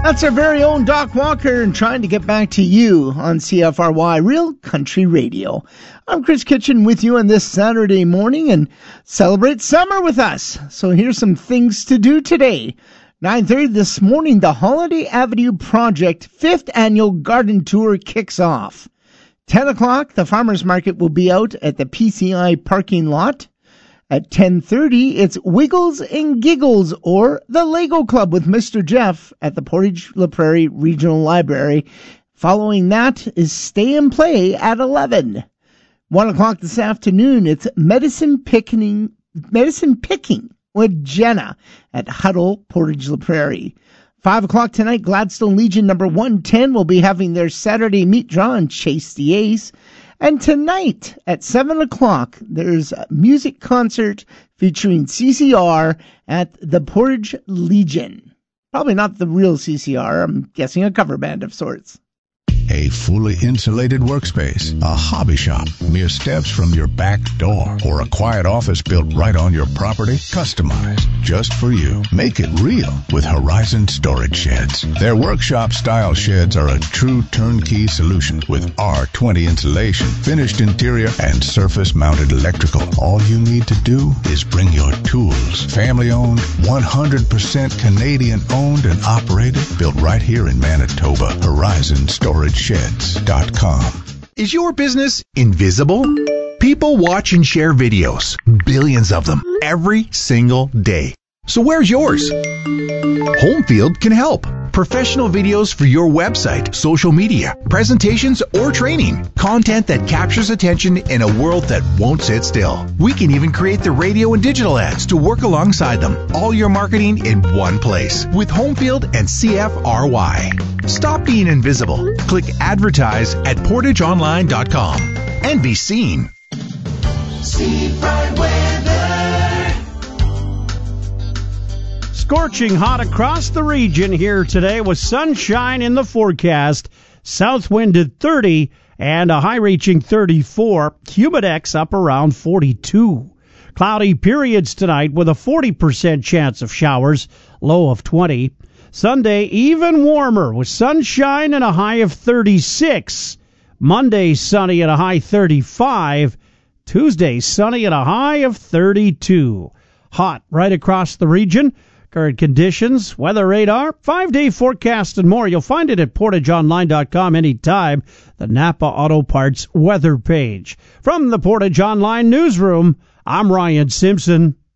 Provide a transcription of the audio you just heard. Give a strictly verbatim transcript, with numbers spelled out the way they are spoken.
That's our very own Doc Walker and trying to get back to you on C F R Y Real Country Radio. I'm Chris Kitchen with you on this Saturday morning and celebrate summer with us. So here's some things to do today. nine thirty this morning, the Holiday Avenue Project fifth Annual Garden Tour kicks off. ten o'clock, the Farmers Market will be out at the P C I parking lot. At ten thirty, it's Wiggles and Giggles, or the Lego Club with Mister Jeff at the Portage La Prairie Regional Library. Following that is Stay and Play at eleven. one o'clock this afternoon, it's Medicine Picking, Medicine Picking with Jenna at Huddle, Portage La Prairie. five o'clock tonight, Gladstone Legion number one ten will be having their Saturday meat draw and Chase the Ace. And tonight at seven o'clock, there's a music concert featuring C C R at the Portage Legion. Probably not the real C C R, I'm guessing a cover band of sorts. A fully insulated workspace, a hobby shop, mere steps from your back door, or a quiet office built right on your property, customized just for you. Make it real with Horizon Storage Sheds. Their workshop-style sheds are a true turnkey solution with R twenty insulation, finished interior, and surface-mounted electrical. All you need to do is bring your tools. Family-owned, one hundred percent Canadian-owned and operated, built right here in Manitoba. Horizon Storage Sheds dot com. Is your business invisible? People watch and share videos, billions of them, every single day. So where's yours? Homefield can help. Professional videos for your website, social media, presentations, or training. Content that captures attention in a world that won't sit still. We can even create the radio and digital ads to work alongside them. All your marketing in one place with Homefield and C F R Y. Stop being invisible. Click advertise at portage online dot com and be seen. Seafront weather. Scorching hot across the region here today with sunshine in the forecast. South wind at thirty and a high reaching thirty-four. Humidex up around forty-two. Cloudy periods tonight with a forty percent chance of showers, low of twenty. Sunday even warmer with sunshine and a high of thirty-six. Monday sunny and a high thirty-five. Tuesday sunny and a high of thirty-two. Hot right across the region. Current conditions, weather radar, five-day forecast, and more. You'll find it at portage online dot com anytime. The Napa Auto Parts weather page. From the Portage Online newsroom, I'm Ryan Simpson.